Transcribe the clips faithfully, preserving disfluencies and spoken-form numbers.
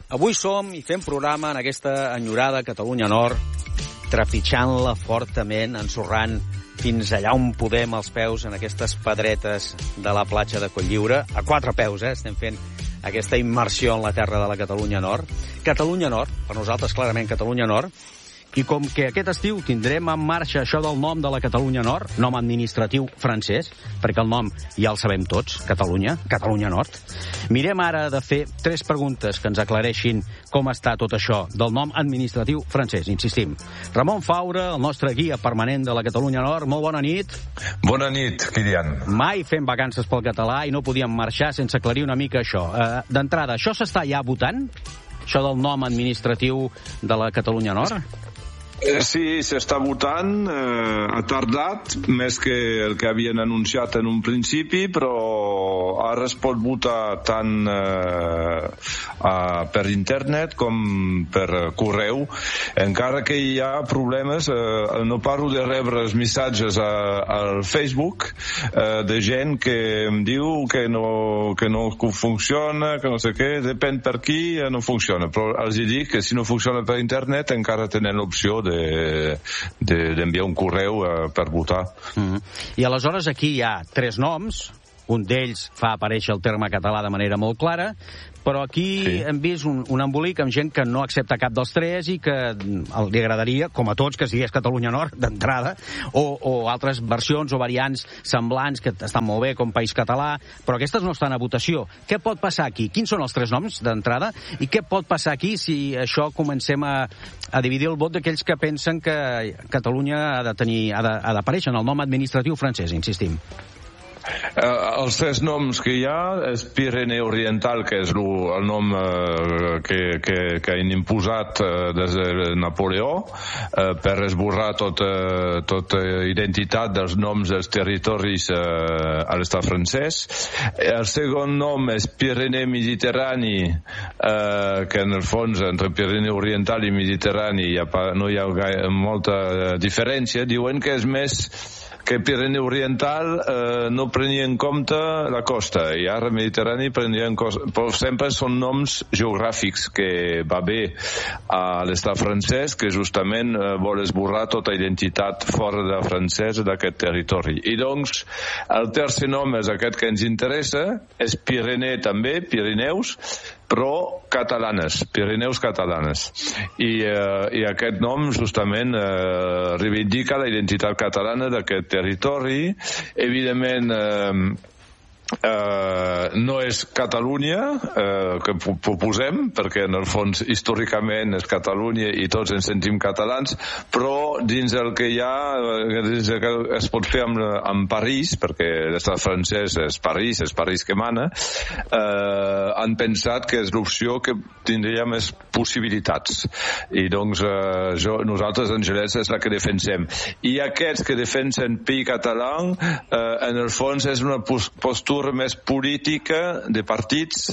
Avui som i fem programa en aquesta enyorada Catalunya Nord, trepitjant-la fortament, ensorrant fins allà on podem els peus en aquestes pedretes de la platja de Cotlliure. A quatre peus, eh? Estem fent aquesta immersió en la terra de la Catalunya Nord. Catalunya Nord, per nosaltres clarament Catalunya Nord, i com que aquest estiu tindrem en marxa això del nom de la Catalunya Nord, nom administratiu francès, perquè el nom ja el sabem tots, Catalunya, Catalunya Nord, mirem ara de fer tres preguntes que ens aclareixin com està tot això del nom administratiu francès, insistim. Ramon Faura, el nostre guia permanent de la Catalunya Nord, molt bona nit. Bona nit, Kilian. Mai fem vacances pel català i no podíem marxar sense aclarir una mica això. Uh, D'entrada, això s'està ja votant? Això del nom administratiu de la Catalunya Nord? Sí, s'està votant, eh, ha tardat més que el que havien anunciat en un principi, però ara es pot votar tant eh, a, per internet com per correu, encara que hi ha problemes. Eh, no paro de rebre els missatges a, al Facebook eh, de gent que em diu que no, que no funciona, que no sé què, depèn per qui, no funciona, però els dic que si no funciona per internet encara tenen l'opció de d'enviar un correu eh, per votar. Mm-hmm. I aleshores aquí hi ha tres noms, un d'ells fa aparèixer el terme català de manera molt clara, però aquí sí. Hem vist un, un embolic amb gent que no accepta cap dels tres i que li agradaria, com a tots, que sigués Catalunya Nord d'entrada, o, o altres versions o variants semblants que estan molt bé com País Català, però aquestes no estan a votació. Què pot passar aquí? Quins són els tres noms d'entrada? I què pot passar aquí si això comencem a, a dividir el vot d'aquells que pensen que Catalunya ha de tenir, ha de, ha d'aparèixer en el nom administratiu francès, insistim? Uh, els tres noms que hi ha és Pirineu Oriental, que és lo, el nom uh, que, que, que han imposat uh, des de Napoleó uh, per esborrar tota, tota identitat dels noms dels territoris uh, a l'estat francès. El segon nom és Pirineu Mediterrani, uh, que en el fons entre Pirineu Oriental i Mediterrani hi ha, no hi ha gaire, molta diferència. Diuen que és més que Pirineu Oriental eh, no prenia en compte la costa, i ara Mediterrani prenia en compte, però sempre són noms geogràfics que va bé a l'estat francès, que justament eh, vol esborrar tota identitat fora de francès d'aquest territori. I doncs el tercer nom és aquest que ens interessa, és Pirineu també, Pirineus, però catalanes, Pirineus catalanes. I, eh, i aquest nom justament eh, reivindica la identitat catalana d'aquest territori. Evidentment eh, Uh, no és Catalunya uh, que proposem, perquè en el fons històricament és Catalunya i tots ens sentim catalans, però dins el que hi ha, dins el que es pot fer amb, amb París, perquè l'estat francès és París, és París que mana, uh, han pensat que és l'opció que tindria més possibilitats, i doncs uh, jo, nosaltres Angelès és la que defensem. I aquests que defensen Pi Català uh, en el fons és una postura més política de partits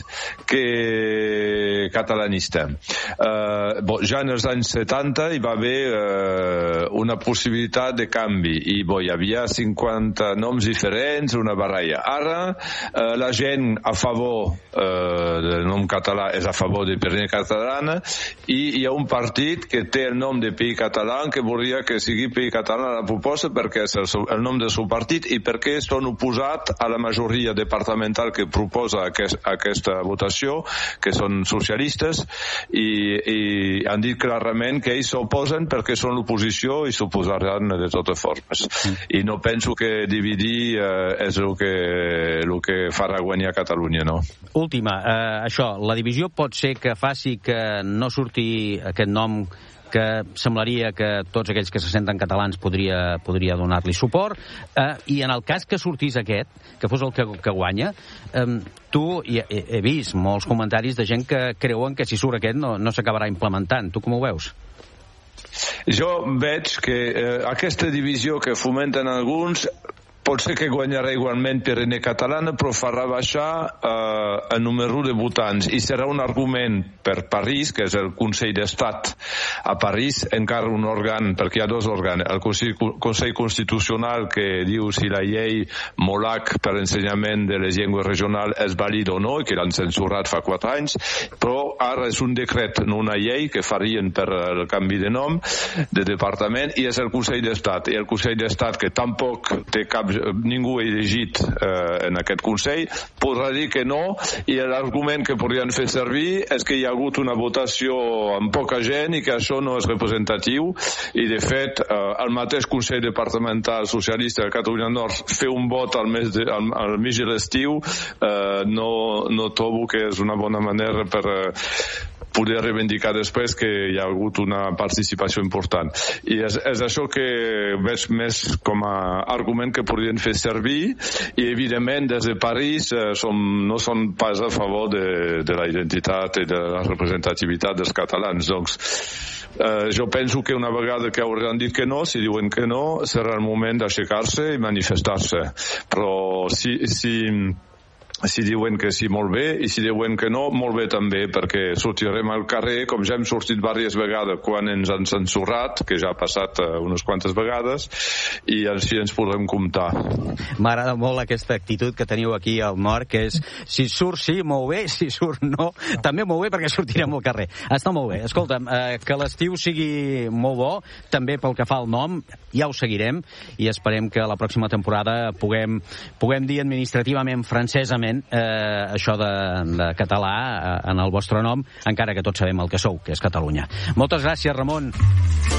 que catalanista. Uh, bon, ja en els anys setanta hi va haver uh, una possibilitat de canvi i bon, hi havia cinquanta noms diferents, una baralla. Ara uh, la gent a favor uh, del nom català és a favor de Pirineu catalana, i hi ha un partit que té el nom de Pi Català que volia que sigui Pi Català a la proposta perquè és el, seu, el nom del seu partit i perquè són oposats a la majoria departamental que proposa aquest, aquesta votació, que són socialistes, i, i han dit clarament que ells s'oposen perquè són l'oposició i s'oposaran de totes formes. Mm. I no penso que dividir eh, és el que, el que farà guanyar Catalunya, no? Última, eh, això, la divisió pot ser que faci que no surti aquest nom que semblaria que tots aquells que se senten catalans podria, podria donar-li suport, eh, i en el cas que sortís aquest, que fos el que, que guanya, eh, tu, he, he vist molts comentaris de gent que creuen que si surt aquest no, no s'acabarà implementant. Tu com ho veus? Jo veig que eh, aquesta divisió que fomenten alguns pot ser que guanyarà igualment Pirineu Catalana, però farà baixar eh, el número de votants, i serà un argument per París, que és el Consell d'Estat a París, encara un òrgan, perquè hi ha dos òrgans, el Consell, Consell Constitucional, que diu si la llei Molac per ensenyament de les llengües regionals és vàlida o no, i que l'han censurat fa quatre anys, però ara és un decret, no una llei, que farien per el canvi de nom de departament, i és el Consell d'Estat, i el Consell d'Estat, que tampoc té cap, ningú elegit eh, en aquest Consell, podrà dir que no, i l'argument que podrien fer servir és que hi ha hagut una votació amb poca gent i que això no és representatiu, i de fet eh, el mateix Consell Departamental Socialista de Catalunya Nord fer un vot al mes de, al, al mig de l'estiu eh, no, no trobo que és una bona manera per eh, poder reivindicar després que hi ha hagut una participació important. I és, és això que veig més com a argument que podrien fer servir, i evidentment des de París eh, som, no són pas a favor de, de la identitat i de la representativitat dels catalans. Doncs eh, jo penso que una vegada que hauran dit que no, si diuen que no, serà el moment d'aixecar-se i manifestar-se. Però si... si si diuen que sí, molt bé, i si diuen que no, molt bé també, perquè sortirem al carrer, com ja hem sortit diverses vegades quan ens han censurat, que ja ha passat uh, unes quantes vegades, i així ens podrem comptar. M'agrada molt aquesta actitud que teniu aquí al nord, que és, si surt sí, molt bé, si surt no, també molt bé, perquè sortirem al carrer. Està molt bé. Escolta'm, eh, que l'estiu sigui molt bo, també pel que fa al nom, ja ho seguirem, i esperem que la pròxima temporada puguem, puguem dir administrativament, francesament, Eh, això de, de català eh, en el vostre nom, encara que tots sabem el que sou, que és Catalunya. Moltes gràcies, Ramon.